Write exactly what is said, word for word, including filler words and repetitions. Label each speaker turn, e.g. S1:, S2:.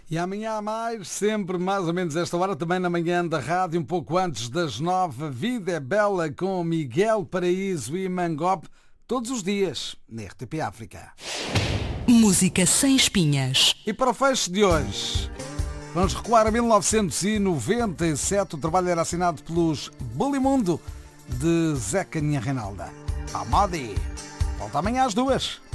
S1: E amanhã há mais, sempre mais ou menos esta hora, também na manhã da rádio, um pouco antes das nove, a Vida é Bela com Miguel Paraíso e Mangop, todos os dias, na R T P África.
S2: Música sem espinhas.
S1: E para o fecho de hoje, vamos recuar a mil novecentos e noventa e sete, o trabalho era assinado pelos Bulimundo, de Zeca Nha Reinalda. Amadi. Volta amanhã às duas.